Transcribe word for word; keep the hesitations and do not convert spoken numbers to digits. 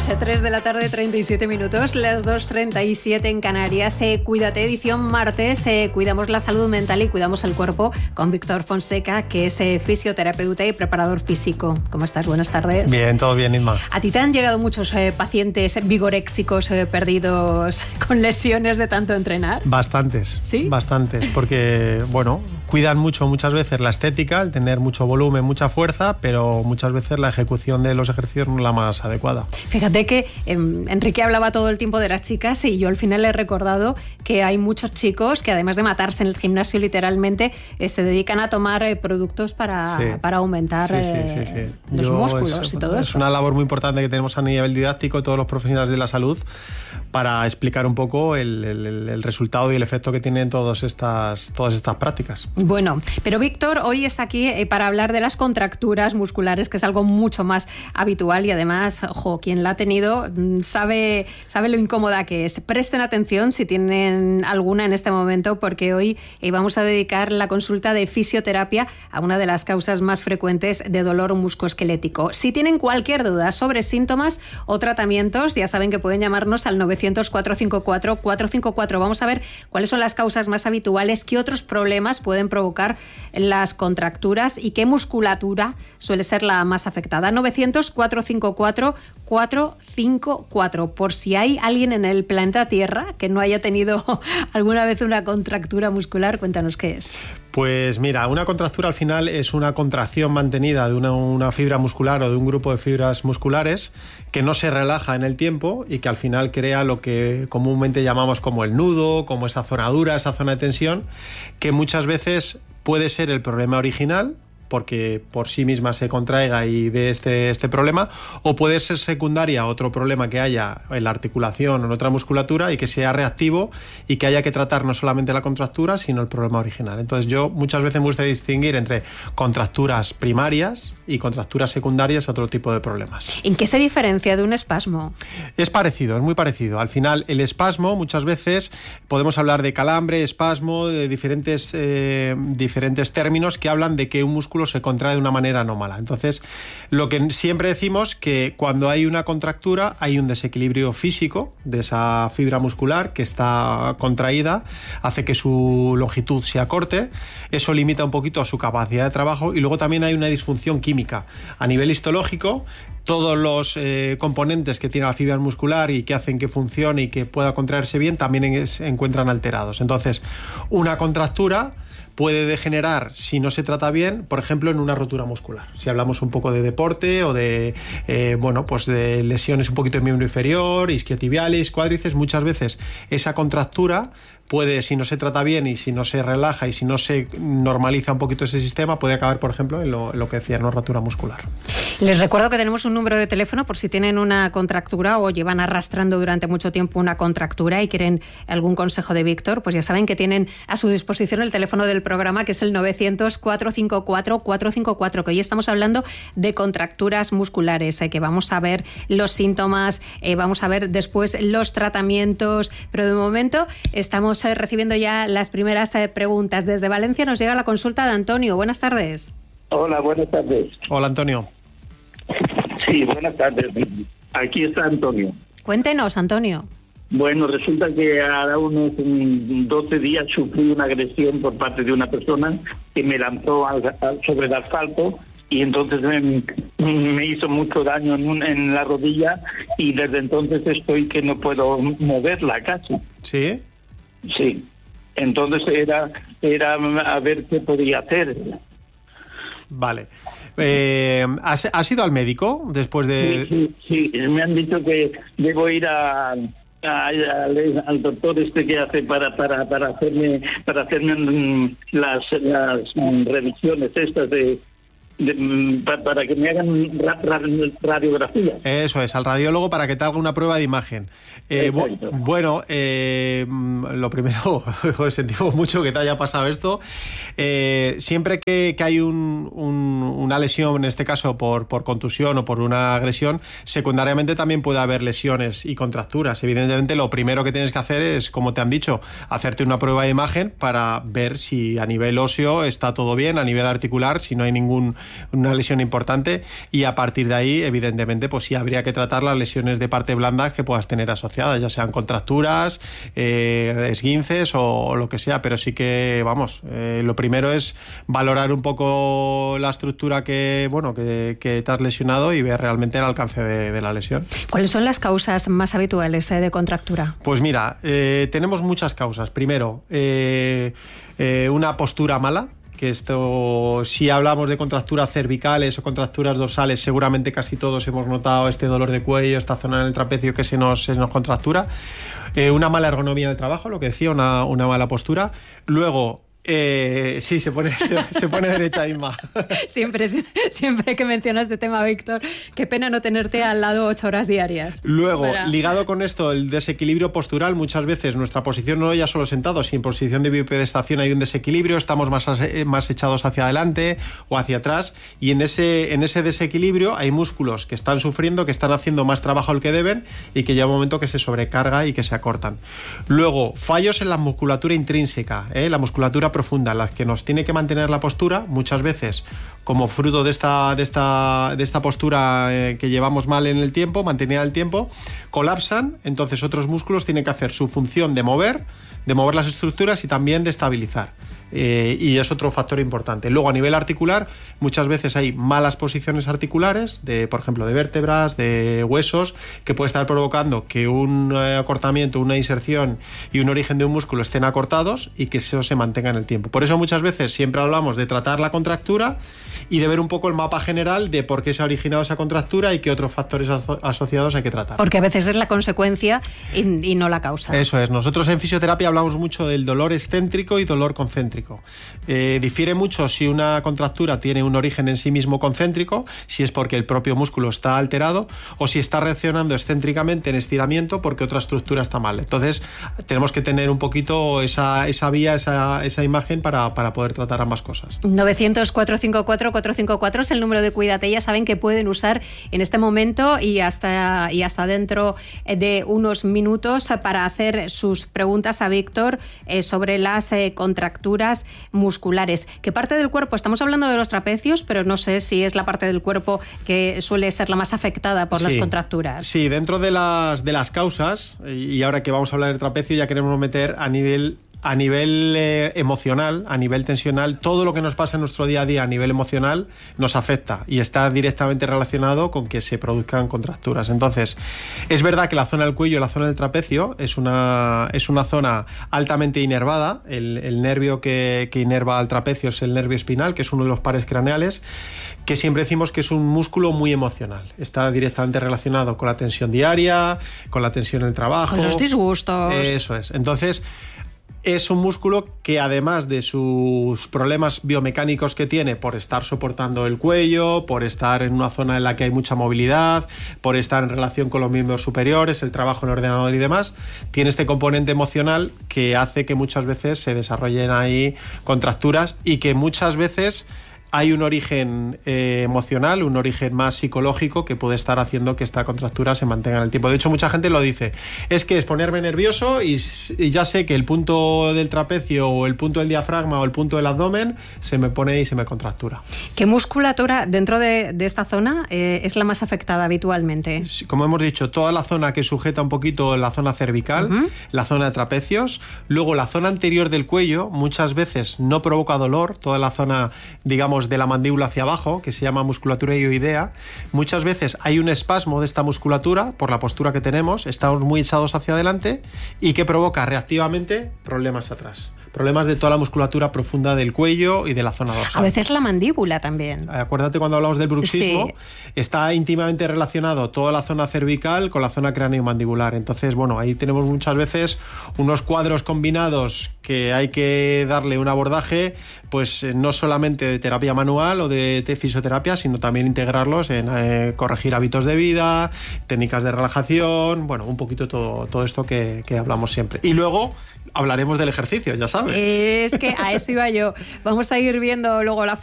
Las tres de la tarde, treinta y siete minutos, las dos treinta y siete en Canarias. Eh, Cuídate, edición martes. Eh, cuidamos la salud mental y cuidamos el cuerpo con Víctor Fonseca, que es eh, fisioterapeuta y preparador físico. ¿Cómo estás? Buenas tardes. Bien, todo bien, Inma. ¿A ti te han llegado muchos eh, pacientes vigoréxicos eh, perdidos con lesiones de tanto entrenar? Bastantes. ¿Sí? Bastantes, porque, bueno, cuidan mucho muchas veces la estética, el tener mucho volumen, mucha fuerza, pero muchas veces la ejecución de los ejercicios no es la más adecuada. Fíjate que eh, Enrique hablaba todo el tiempo de las chicas y yo al final le he recordado que hay muchos chicos que además de matarse en el gimnasio literalmente eh, se dedican a tomar eh, productos para, sí. para aumentar sí, sí, eh, sí, sí. los Yo músculos es, y todo es eso. Es una labor muy importante que tenemos a nivel didáctico todos los profesionales de la salud para explicar un poco el, el, el resultado y el efecto que tienen todas estas, todas estas prácticas. Bueno, pero Víctor hoy está aquí eh, para hablar de las contracturas musculares, que es algo mucho más habitual y además, ojo, quien la ha tenido sabe, sabe lo incómoda que es. Presten atención si tienen alguna en este momento, porque hoy eh, vamos a dedicar la consulta de fisioterapia a una de las causas más frecuentes de dolor musculoesquelético. Si tienen cualquier duda sobre síntomas o tratamientos, ya saben que pueden llamarnos al novecientos, cuatrocientos cincuenta y cuatro, cuatrocientos cincuenta y cuatro. Vamos a ver cuáles son las causas más habituales, qué otros problemas pueden provocar las contracturas y qué musculatura suele ser la más afectada. novecientos, cuatrocientos cincuenta y cuatro, cuatrocientos cincuenta y cuatro. Por si hay alguien en el planeta Tierra que no haya tenido alguna vez una contractura muscular, cuéntanos qué es. Pues mira, una contractura al final es una contracción mantenida de una, una fibra muscular o de un grupo de fibras musculares que no se relaja en el tiempo y que al final crea lo que comúnmente llamamos como el nudo, como esa zona dura, esa zona de tensión, que muchas veces puede ser el problema original, porque por sí misma se contraiga y dé este, este problema, o puede ser secundaria a otro problema que haya en la articulación o en otra musculatura y que sea reactivo y que haya que tratar no solamente la contractura, sino el problema original. Entonces yo muchas veces me gusta distinguir entre contracturas primarias y contracturas secundarias a otro tipo de problemas. ¿En qué se diferencia de un espasmo? Es parecido, es muy parecido. Al final el espasmo muchas veces podemos hablar de calambre, espasmo, de diferentes, eh, diferentes términos que hablan de que un músculo se contrae de una manera anómala. Entonces, lo que siempre decimos que cuando hay una contractura hay un desequilibrio físico de esa fibra muscular que está contraída, hace que su longitud se acorte, eso limita un poquito su capacidad de trabajo y luego también hay una disfunción química. A nivel histológico, todos los eh, componentes que tiene la fibra muscular y que hacen que funcione y que pueda contraerse bien también se encuentran alterados. Entonces, una contractura puede degenerar, si no se trata bien, por ejemplo, en una rotura muscular. Si hablamos un poco de deporte o de, eh, bueno, pues de lesiones un poquito de miembro inferior, isquiotibiales, cuádriceps, muchas veces esa contractura puede, si no se trata bien y si no se relaja y si no se normaliza un poquito ese sistema, puede acabar, por ejemplo, en lo, en lo que decía, una rotura muscular. Les recuerdo que tenemos un número de teléfono por si tienen una contractura o llevan arrastrando durante mucho tiempo una contractura y quieren algún consejo de Víctor, pues ya saben que tienen a su disposición el teléfono del programa, que es el novecientos, cuatrocientos cincuenta y cuatro, cuatrocientos cincuenta y cuatro, que hoy estamos hablando de contracturas musculares, eh, que vamos a ver los síntomas, eh, vamos a ver después los tratamientos, pero de momento estamos eh, recibiendo ya las primeras eh, preguntas. Desde Valencia nos llega la consulta de Antonio. Buenas tardes. Hola, buenas tardes. Hola, Antonio. Sí, buenas tardes. Aquí está Antonio. Cuéntenos, Antonio. Bueno, resulta que ahora unos doce días sufrí una agresión por parte de una persona que me lanzó al, al, sobre el asfalto y entonces me, me hizo mucho daño en, un, en la rodilla y desde entonces estoy que no puedo moverla casi. ¿Sí? Sí. Entonces era, era a ver qué podía hacer. Vale. Eh, ¿has, ¿Has ido al médico después de...? Sí, sí, sí. Me han dicho que debo ir a... Al, al doctor este que hace para para para hacerme para hacerme las las revisiones estas de, de para, para que me hagan ra, ra, radiografía. Eso es, al radiólogo para que te haga una prueba de imagen. Eh, bu bueno, eh, lo primero, sentimos mucho que te haya pasado esto. Eh, siempre que, que hay un, un, una lesión, en este caso por, por contusión o por una agresión, secundariamente también puede haber lesiones y contracturas. Evidentemente, lo primero que tienes que hacer es, como te han dicho, hacerte una prueba de imagen para ver si a nivel óseo está todo bien, a nivel articular, si no hay ningún una lesión importante, y a partir de ahí, evidentemente, pues sí habría que tratar las lesiones de parte blanda que puedas tener asociadas, ya sean contracturas, eh, esguinces o, o lo que sea, pero sí que, vamos, eh, lo primero es valorar un poco la estructura que, bueno, que, que te has lesionado y ver realmente el alcance de, de la lesión. ¿Cuáles son las causas más habituales eh, de contractura? Pues mira, eh, tenemos muchas causas. Primero, eh, eh, una postura mala, que esto, si hablamos de contracturas cervicales o contracturas dorsales, seguramente casi todos hemos notado este dolor de cuello, esta zona en el trapecio que se nos, se nos contractura. Eh, una mala ergonomía del trabajo, lo que decía, una, una mala postura. Luego, Eh, sí, se pone, se, se pone derecha Inma. Siempre, siempre que mencionas este tema, Víctor, qué pena no tenerte al lado ocho horas diarias. Luego, para... ligado con esto, el desequilibrio postural, muchas veces nuestra posición no ya solo sentados, si en posición de bipedestación hay un desequilibrio, estamos más, más echados hacia adelante o hacia atrás, y en ese, en ese desequilibrio hay músculos que están sufriendo, que están haciendo más trabajo al que deben y que llega un momento que se sobrecarga y que se acortan. Luego, fallos en la musculatura intrínseca, ¿eh? la musculatura profunda, las que nos tiene que mantener la postura, muchas veces como fruto de esta, de esta, de esta postura eh, que llevamos mal en el tiempo, mantenida en el tiempo, colapsan, entonces otros músculos tienen que hacer su función de mover, de mover las estructuras y también de estabilizar. Eh, y es otro factor importante. Luego, a nivel articular, muchas veces hay malas posiciones articulares, de, por ejemplo, de vértebras, de huesos, que puede estar provocando que un eh, acortamiento, una inserción y un origen de un músculo estén acortados y que eso se mantenga en el tiempo. Por eso muchas veces siempre hablamos de tratar la contractura y de ver un poco el mapa general de por qué se ha originado esa contractura y qué otros factores aso- asociados hay que tratar. Porque a veces es la consecuencia y, y no la causa. Eso es. Nosotros en fisioterapia hablamos mucho del dolor excéntrico y dolor concéntrico. Eh, difiere mucho si una contractura tiene un origen en sí mismo concéntrico, si es porque el propio músculo está alterado, o si está reaccionando excéntricamente en estiramiento porque otra estructura está mal. Entonces tenemos que tener un poquito esa, esa vía, esa, esa imagen para, para poder tratar ambas cosas. novecientos, cuatrocientos cincuenta y cuatro, cuatrocientos cincuenta y cuatro es el número de Cuídate. Ya saben que pueden usar en este momento y hasta, y hasta dentro de unos minutos para hacer sus preguntas a Víctor eh, sobre las eh, contracturas musculares. ¿Qué parte del cuerpo? Estamos hablando de los trapecios, pero no sé si es la parte del cuerpo que suele ser la más afectada por sí, las contracturas. Sí, dentro de las, de las causas, y ahora que vamos a hablar del trapecio, ya queremos meter a nivel... A nivel eh, emocional, a nivel tensional, todo lo que nos pasa en nuestro día a día a nivel emocional nos afecta y está directamente relacionado con que se produzcan contracturas. Entonces, es verdad que la zona del cuello y la zona del trapecio es una, es una zona altamente inervada. El, el nervio que, que inerva al trapecio es el nervio espinal, que es uno de los pares craneales, que siempre decimos que es un músculo muy emocional. Está directamente relacionado con la tensión diaria, con la tensión en el trabajo. Con los disgustos. Eso es. Entonces, es un músculo que, además de sus problemas biomecánicos que tiene por estar soportando el cuello, por estar en una zona en la que hay mucha movilidad, por estar en relación con los miembros superiores, el trabajo en el ordenador y demás, tiene este componente emocional que hace que muchas veces se desarrollen ahí contracturas y que muchas veces hay un origen eh, emocional, un origen más psicológico que puede estar haciendo que esta contractura se mantenga en el tiempo. De hecho, mucha gente lo dice, es que es ponerme nervioso y, y ya sé que el punto del trapecio o el punto del diafragma o el punto del abdomen se me pone y se me contractura. ¿Qué musculatura dentro de, de esta zona eh, es la más afectada habitualmente? Como hemos dicho, toda la zona que sujeta un poquito la zona cervical, uh-huh. la zona de trapecios, luego la zona anterior del cuello muchas veces no provoca dolor, toda la zona, digamos, de la mandíbula hacia abajo, que se llama musculatura hioidea. Muchas veces hay un espasmo de esta musculatura por la postura que tenemos, estamos muy echados hacia adelante y que provoca reactivamente problemas atrás. Problemas de toda la musculatura profunda del cuello y de la zona dorsal. A veces la mandíbula también. Acuérdate cuando hablamos del bruxismo, sí. Está íntimamente relacionado toda la zona cervical con la zona cráneo-mandibular. Entonces, bueno, ahí tenemos muchas veces unos cuadros combinados que hay que darle un abordaje, pues no solamente de terapia manual o de fisioterapia, sino también integrarlos en eh, corregir hábitos de vida, técnicas de relajación, bueno, un poquito todo, todo esto que, que hablamos siempre. Y luego hablaremos del ejercicio, ya sabes. Es que a eso iba yo. Vamos a ir viendo luego la